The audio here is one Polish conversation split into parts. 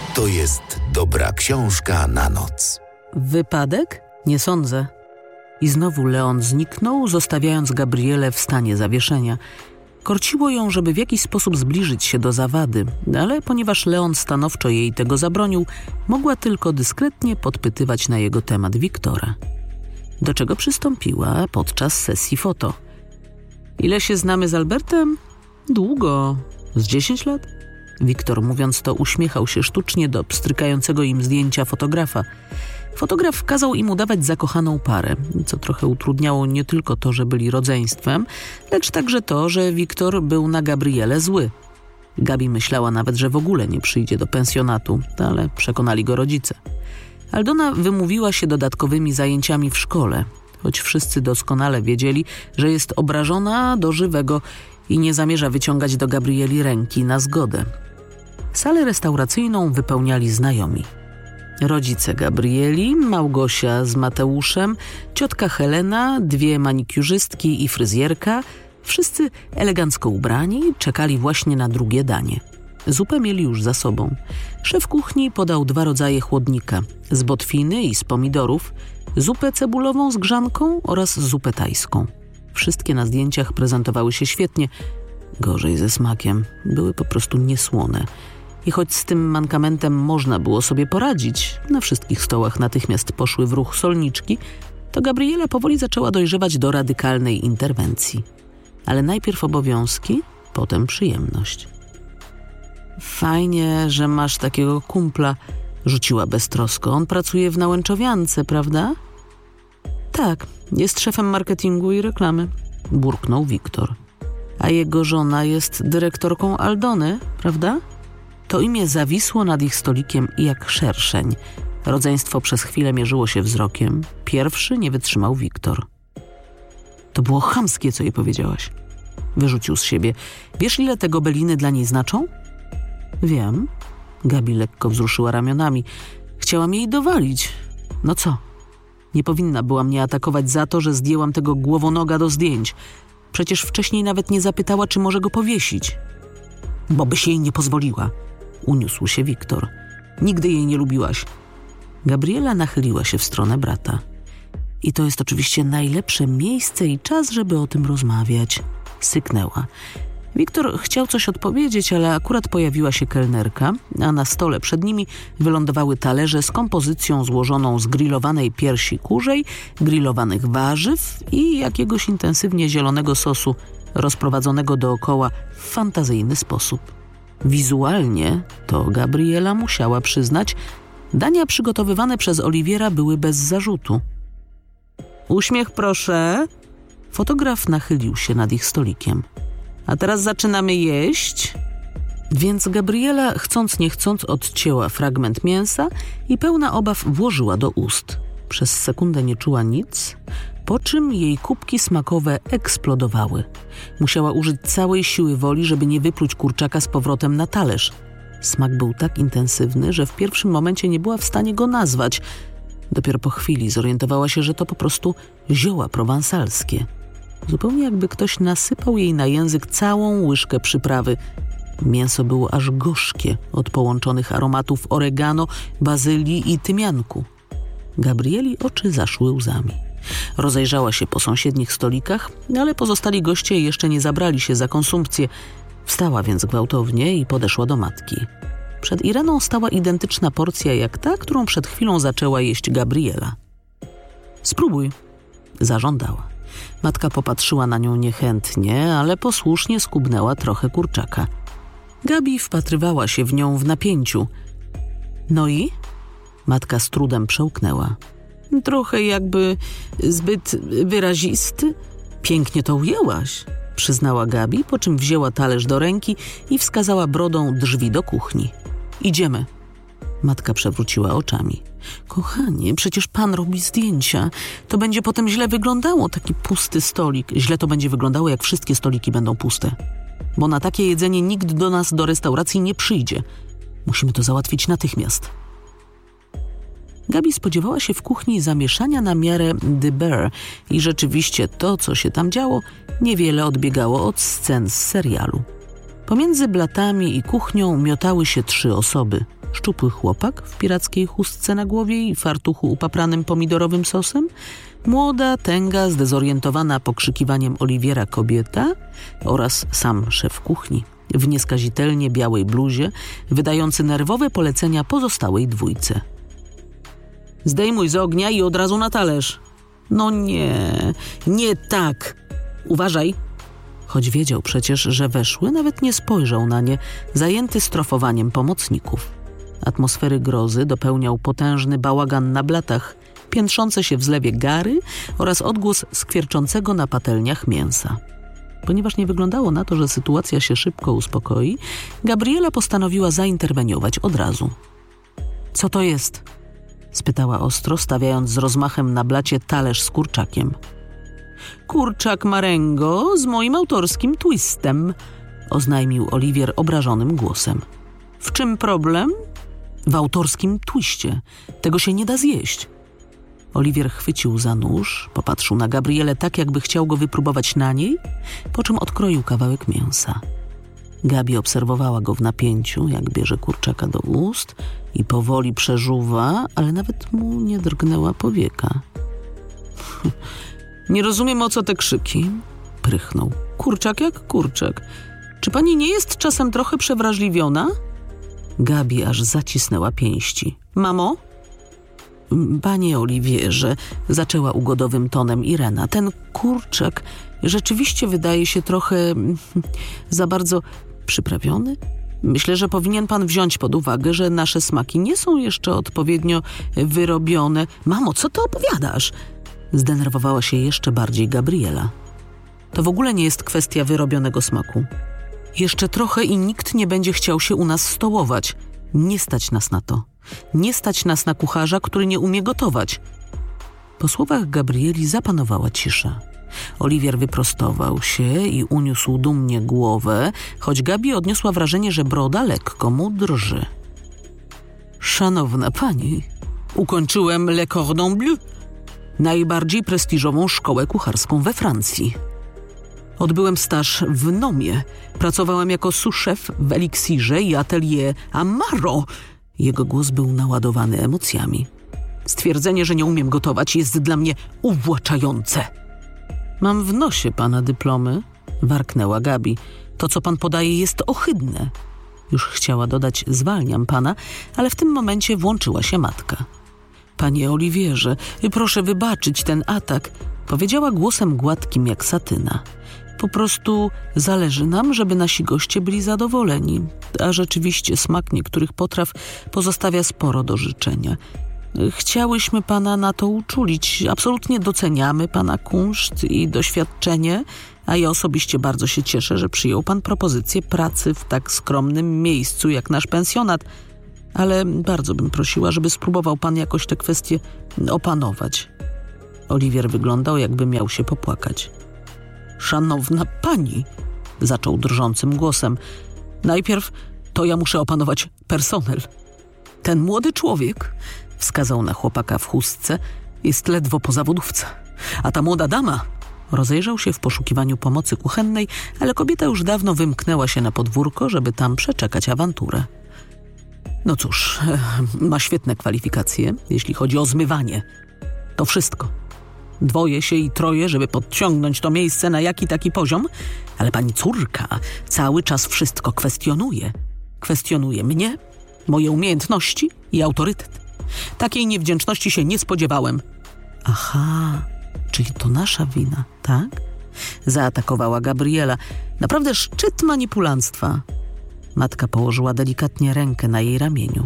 To jest dobra książka na noc. Wypadek? Nie sądzę. I znowu Leon zniknął, zostawiając Gabrielę w stanie zawieszenia. Korciło ją, żeby w jakiś sposób zbliżyć się do zawady, ale ponieważ Leon stanowczo jej tego zabronił, mogła tylko dyskretnie podpytywać na jego temat Wiktora. Do czego przystąpiła podczas sesji foto. Ile się znamy z Albertem? Długo. Z 10 lat? Wiktor, mówiąc to, uśmiechał się sztucznie do pstrykającego im zdjęcia fotografa. Fotograf kazał im udawać zakochaną parę, co trochę utrudniało nie tylko to, że byli rodzeństwem, lecz także to, że Wiktor był na Gabrielę zły. Gabi myślała nawet, że w ogóle nie przyjdzie do pensjonatu, ale przekonali go rodzice. Aldona wymówiła się dodatkowymi zajęciami w szkole, choć wszyscy doskonale wiedzieli, że jest obrażona do żywego i nie zamierza wyciągać do Gabrieli ręki na zgodę. Salę restauracyjną wypełniali znajomi. Rodzice Gabrieli, Małgosia z Mateuszem, ciotka Helena, 2 manikiurzystki i fryzjerka, wszyscy elegancko ubrani, czekali właśnie na drugie danie. Zupę mieli już za sobą. Szef kuchni podał 2 rodzaje chłodnika, z botwiny i z pomidorów, zupę cebulową z grzanką oraz zupę tajską. Wszystkie na zdjęciach prezentowały się świetnie, gorzej ze smakiem, były po prostu niesłone. I choć z tym mankamentem można było sobie poradzić, na wszystkich stołach natychmiast poszły w ruch solniczki, to Gabriela powoli zaczęła dojrzewać do radykalnej interwencji. Ale najpierw obowiązki, potem przyjemność. Fajnie, że masz takiego kumpla, rzuciła beztrosko. On pracuje w Nałęczowiance, prawda? Tak, jest szefem marketingu i reklamy, burknął Wiktor. A jego żona jest dyrektorką Aldony, prawda? To imię zawisło nad ich stolikiem jak szerszeń. Rodzeństwo przez chwilę mierzyło się wzrokiem. Pierwszy nie wytrzymał Wiktor. To było chamskie, co jej powiedziałaś. Wyrzucił z siebie. Wiesz, ile te gobeliny dla niej znaczą? Wiem. Gabi lekko wzruszyła ramionami. Chciałam jej dowalić. No co? Nie powinna była mnie atakować za to, że zdjęłam tego głowonoga do zdjęć. Przecież wcześniej nawet nie zapytała, czy może go powiesić. Bo byś jej nie pozwoliła. Uniósł się Wiktor. Nigdy jej nie lubiłaś. Gabriela nachyliła się w stronę brata. I to jest oczywiście najlepsze miejsce i czas, żeby o tym rozmawiać. Syknęła. Wiktor chciał coś odpowiedzieć, ale akurat pojawiła się kelnerka, a na stole przed nimi wylądowały talerze z kompozycją złożoną z grillowanej piersi kurzej, grillowanych warzyw i jakiegoś intensywnie zielonego sosu rozprowadzonego dookoła w fantazyjny sposób. Wizualnie, to Gabriela musiała przyznać, dania przygotowywane przez Oliwiera były bez zarzutu. Uśmiech proszę. Fotograf nachylił się nad ich stolikiem. A teraz zaczynamy jeść. Więc Gabriela, chcąc nie chcąc, odcięła fragment mięsa i pełna obaw włożyła do ust. Przez sekundę nie czuła nic, po czym jej kubki smakowe eksplodowały. Musiała użyć całej siły woli, żeby nie wypluć kurczaka z powrotem na talerz. Smak był tak intensywny, że w pierwszym momencie nie była w stanie go nazwać. Dopiero po chwili zorientowała się, że to po prostu zioła prowansalskie. Zupełnie jakby ktoś nasypał jej na język całą łyżkę przyprawy. Mięso było aż gorzkie od połączonych aromatów oregano, bazylii i tymianku. Gabrieli oczy zaszły łzami. Rozejrzała się po sąsiednich stolikach, ale pozostali goście jeszcze nie zabrali się za konsumpcję. Wstała więc gwałtownie i podeszła do matki. Przed Ireną stała identyczna porcja jak ta, którą przed chwilą zaczęła jeść Gabriela. Spróbuj, zażądała. Matka popatrzyła na nią niechętnie, ale posłusznie skubnęła trochę kurczaka. Gabi wpatrywała się w nią w napięciu. No i? Matka z trudem przełknęła. Trochę jakby zbyt wyrazisty. Pięknie to ujęłaś, przyznała Gabi, po czym wzięła talerz do ręki i wskazała brodą drzwi do kuchni. Idziemy. Matka przewróciła oczami. Kochanie, przecież pan robi zdjęcia. To będzie potem źle wyglądało, taki pusty stolik. Źle to będzie wyglądało, jak wszystkie stoliki będą puste. Bo na takie jedzenie nikt do nas do restauracji nie przyjdzie. Musimy to załatwić natychmiast. Gabi spodziewała się w kuchni zamieszania na miarę The Bear i rzeczywiście to, co się tam działo, niewiele odbiegało od scen z serialu. Pomiędzy blatami i kuchnią miotały się 3 osoby. szczupły chłopak w pirackiej chustce na głowie i fartuchu upapranym pomidorowym sosem, młoda, tęga, zdezorientowana pokrzykiwaniem Oliwiera kobieta oraz sam szef kuchni w nieskazitelnie białej bluzie, wydający nerwowe polecenia pozostałej dwójce. Zdejmuj z ognia i od razu na talerz. No nie tak. Uważaj. Choć wiedział przecież, że weszły, nawet nie spojrzał na nie, zajęty strofowaniem pomocników. Atmosfery grozy dopełniał potężny bałagan na blatach, piętrzące się w zlewie gary oraz odgłos skwierczącego na patelniach mięsa. Ponieważ nie wyglądało na to, że sytuacja się szybko uspokoi, Gabriela postanowiła zainterweniować od razu. Co to jest? Spytała ostro, stawiając z rozmachem na blacie talerz z kurczakiem. Kurczak marengo z moim autorskim twistem, oznajmił Oliwier obrażonym głosem. W czym problem? W autorskim twiście. Tego się nie da zjeść. Oliwier chwycił za nóż, popatrzył na Gabrielę tak, jakby chciał go wypróbować na niej, po czym odkroił kawałek mięsa. Gabi obserwowała go w napięciu, jak bierze kurczaka do ust i powoli przeżuwa, ale nawet mu nie drgnęła powieka. Nie rozumiem, o co te krzyki, prychnął. Kurczak jak kurczak. Czy pani nie jest czasem trochę przewrażliwiona? Gabi aż zacisnęła pięści. Mamo? Panie Oliwierze, zaczęła ugodowym tonem Irena, ten kurczak rzeczywiście wydaje się trochę za bardzo przyprawiony. Myślę, że powinien pan wziąć pod uwagę, że nasze smaki nie są jeszcze odpowiednio wyrobione. Mamo, co ty opowiadasz? Zdenerwowała się jeszcze bardziej Gabriela. To w ogóle nie jest kwestia wyrobionego smaku. Jeszcze trochę i nikt nie będzie chciał się u nas stołować. Nie stać nas na to. Nie stać nas na kucharza, który nie umie gotować. Po słowach Gabrieli zapanowała cisza. Oliwier wyprostował się i uniósł dumnie głowę, choć Gabi odniosła wrażenie, że broda lekko mu drży. Szanowna pani, ukończyłem Le Cordon Bleu, najbardziej prestiżową szkołę kucharską we Francji. Odbyłem staż w Nomie. Pracowałem jako sous-chef w Eliksirze i atelier Amaro. Jego głos był naładowany emocjami. Stwierdzenie, że nie umiem gotować, jest dla mnie uwłaczające. Mam w nosie pana dyplomy, warknęła Gabi. To, co pan podaje, jest ohydne. Już chciała dodać, zwalniam pana, ale w tym momencie włączyła się matka. Panie Oliwierze, proszę wybaczyć ten atak, powiedziała głosem gładkim jak satyna. Po prostu zależy nam, żeby nasi goście byli zadowoleni, a rzeczywiście smak niektórych potraw pozostawia sporo do życzenia. Chciałyśmy pana na to uczulić. Absolutnie doceniamy pana kunszt i doświadczenie, a ja osobiście bardzo się cieszę, że przyjął pan propozycję pracy w tak skromnym miejscu jak nasz pensjonat, ale bardzo bym prosiła, żeby spróbował pan jakoś tę kwestię opanować. Oliwier wyglądał, jakby miał się popłakać. Szanowna pani, zaczął drżącym głosem, najpierw to ja muszę opanować personel. Ten młody człowiek, wskazał na chłopaka w chustce, jest ledwo po zawodówce, a ta młoda dama... Rozejrzał się w poszukiwaniu pomocy kuchennej, ale kobieta już dawno wymknęła się na podwórko, żeby tam przeczekać awanturę. No cóż, ma świetne kwalifikacje, jeśli chodzi o zmywanie. To wszystko. Dwoje się i troje, żeby podciągnąć to miejsce na jaki taki poziom, ale pani córka cały czas wszystko kwestionuje. Kwestionuje mnie, moje umiejętności i autorytet. Takiej niewdzięczności się nie spodziewałem. Aha, czyli to nasza wina, tak? Zaatakowała Gabriela. Naprawdę szczyt manipulanstwa. Matka położyła delikatnie rękę na jej ramieniu.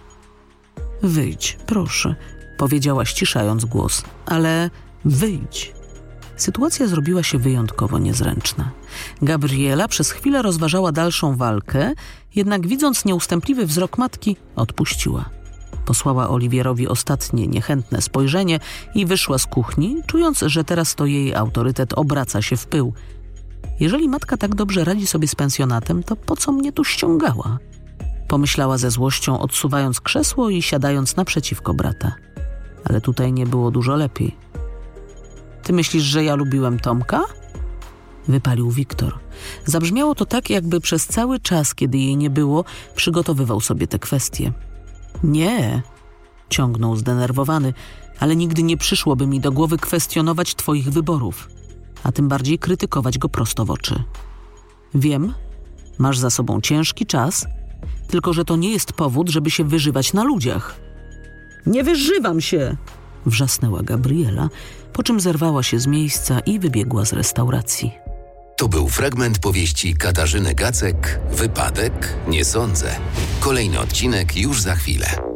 Wyjdź, proszę, powiedziała ściszając głos, ale wyjdź. Sytuacja zrobiła się wyjątkowo niezręczna. Gabriela przez chwilę rozważała dalszą walkę, jednak widząc nieustępliwy wzrok matki, odpuściła. Posłała Oliwierowi ostatnie, niechętne spojrzenie i wyszła z kuchni, czując, że teraz to jej autorytet obraca się w pył. Jeżeli matka tak dobrze radzi sobie z pensjonatem, to po co mnie tu ściągała? Pomyślała ze złością, odsuwając krzesło i siadając naprzeciwko brata. Ale tutaj nie było dużo lepiej. Ty myślisz, że ja lubiłem Tomka? Wypalił Wiktor. Zabrzmiało to tak, jakby przez cały czas, kiedy jej nie było, przygotowywał sobie te kwestie. Nie, ciągnął zdenerwowany, ale nigdy nie przyszłoby mi do głowy kwestionować twoich wyborów, a tym bardziej krytykować go prosto w oczy. Wiem, masz za sobą ciężki czas, tylko że to nie jest powód, żeby się wyżywać na ludziach. Nie wyżywam się! Wrzasnęła Gabriela, po czym zerwała się z miejsca i wybiegła z restauracji. To był fragment powieści Katarzyny Gacek, Wypadek? Nie sądzę. Kolejny odcinek już za chwilę.